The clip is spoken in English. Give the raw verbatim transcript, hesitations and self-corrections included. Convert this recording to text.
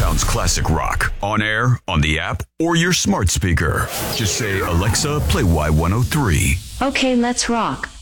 sounds classic rock. On air, on the app, or your smart speaker. Just say, Alexa, play Y one oh three. Okay, let's rock.